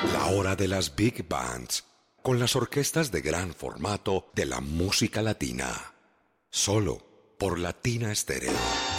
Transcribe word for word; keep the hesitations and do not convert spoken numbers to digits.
La hora de las big bands, con las orquestas de gran formato de la música latina. Solo por Latina Estéreo.